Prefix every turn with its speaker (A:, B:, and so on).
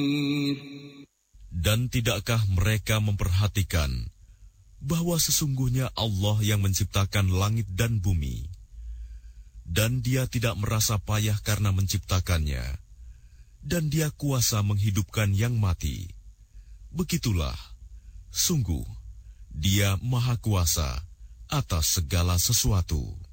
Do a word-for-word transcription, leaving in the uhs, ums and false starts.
A: Dan tidakkah mereka memperhatikan bahwa sesungguhnya Allah yang menciptakan langit dan bumi, dan Dia tidak merasa payah karena menciptakannya, dan Dia kuasa menghidupkan yang mati. Begitulah, sungguh, Dia Maha Kuasa atas segala sesuatu.